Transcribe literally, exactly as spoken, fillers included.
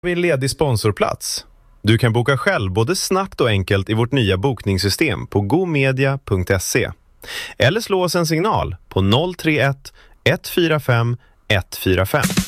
vi en ledig sponsorplats. Du kan boka själv både snabbt och enkelt i vårt nya bokningssystem på gomedia punkt se. Eller slå oss en signal på noll tre ett ett fyra fem ett fyra fem.